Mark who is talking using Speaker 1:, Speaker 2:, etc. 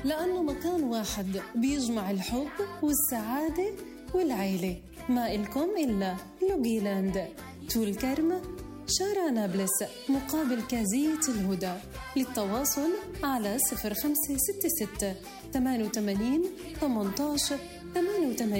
Speaker 1: لأنه مكان واحد بيجمع الحب والسعادة والعيلة. ما إلكم إلا لوغيلاند، طول كرم، شارع نابلس، مقابل كازية الهدى. للتواصل على 0566 88 18 88.